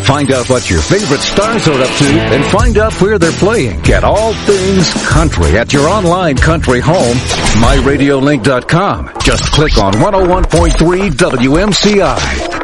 Find out what your favorite stars are up to and find out where they're playing. Get all things country at your online country home, myradiolink.com. Just click on 101.3 WMCI.